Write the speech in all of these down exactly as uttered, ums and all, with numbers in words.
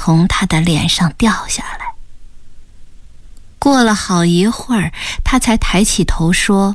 从他的脸上掉下来。过了好一会儿，他才抬起头说：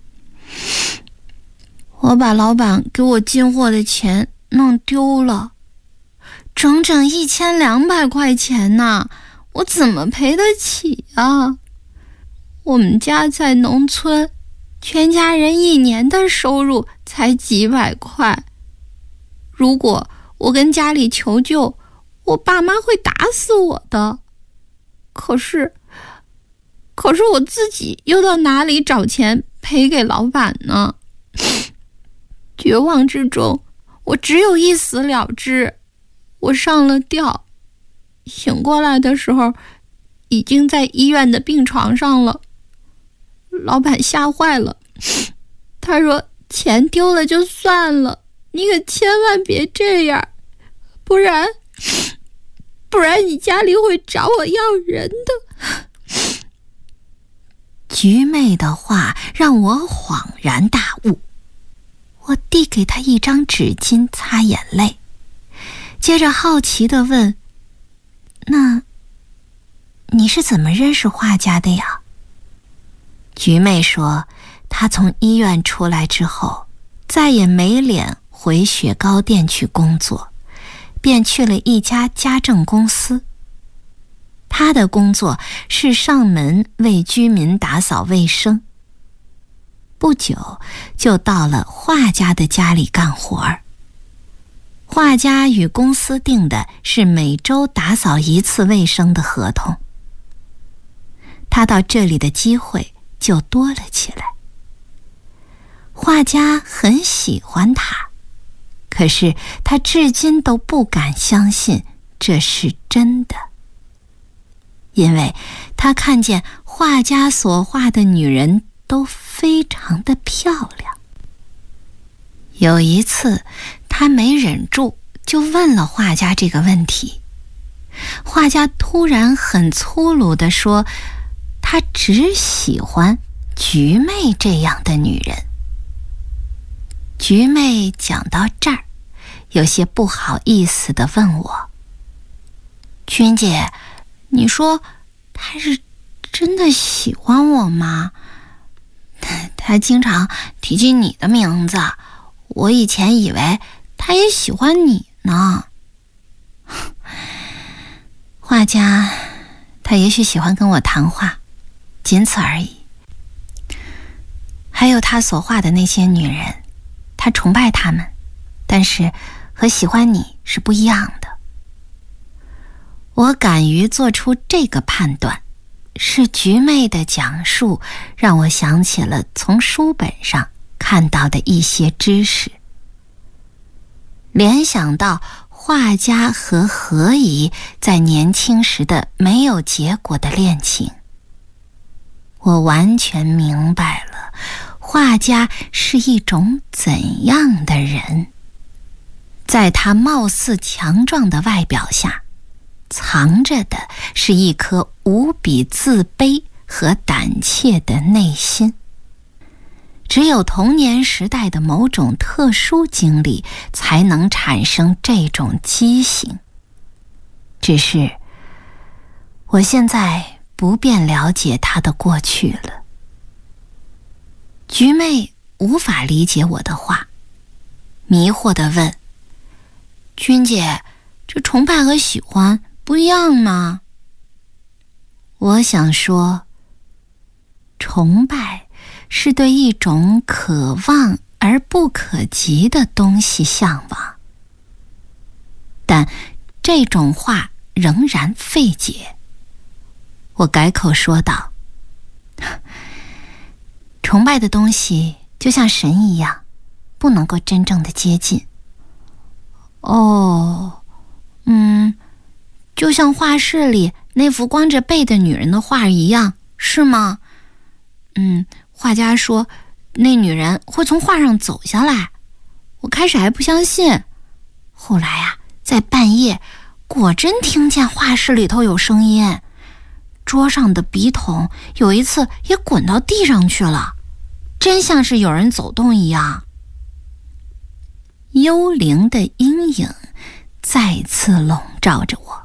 我把老板给我进货的钱弄丢了，整整一千两百块钱呢，我怎么赔得起啊？我们家在农村，全家人一年的收入才几百块，如果我跟家里求救，我爸妈会打死我的。可是可是我自己又到哪里找钱赔给老板呢？绝望之中，我只有一死了之。我上了吊，醒过来的时候已经在医院的病床上了。老板吓坏了，他说钱丢了就算了，你可千万别这样，不然不然你家里会找我要人的。菊妹的话让我恍然大悟，我递给她一张纸巾擦眼泪，接着好奇地问：那你是怎么认识画家的呀？菊妹说，她从医院出来之后，再也没脸回雪糕店去工作，便去了一家家政公司。她的工作是上门为居民打扫卫生。不久就到了画家的家里干活儿。画家与公司订的是每周打扫一次卫生的合同，他到这里的机会就多了起来。画家很喜欢他，可是他至今都不敢相信这是真的，因为他看见画家所画的女人都非常的漂亮。有一次他没忍住就问了画家这个问题，画家突然很粗鲁地说，他只喜欢菊妹这样的女人。菊妹讲到这儿，有些不好意思地问我：君姐，你说他是真的喜欢我吗？他经常提起你的名字，我以前以为他也喜欢你呢。画家，他也许喜欢跟我谈话，仅此而已。还有他所画的那些女人，他崇拜她们，但是和喜欢你是不一样的。我敢于做出这个判断，是菊妹的讲述让我想起了从书本上看到的一些知识，联想到画家和何姨在年轻时的没有结果的恋情，我完全明白了画家是一种怎样的人。在他貌似强壮的外表下，藏着的是一颗无比自卑和胆怯的内心。只有童年时代的某种特殊经历才能产生这种畸形。只是我现在不便了解他的过去了。菊妹无法理解我的话，迷惑地问：君姐，这崇拜和喜欢不一样吗？我想说，崇拜是对一种可望而不可及的东西向往，但这种话仍然费解。我改口说道：崇拜的东西就像神一样，不能够真正的接近。哦，嗯，就像画室里那幅光着背的女人的画一样，是吗？嗯，画家说那女人会从画上走下来，我开始还不相信，后来啊，在半夜果真听见画室里头有声音，桌上的笔筒有一次也滚到地上去了，真像是有人走动一样。幽灵的阴影再次笼罩着我，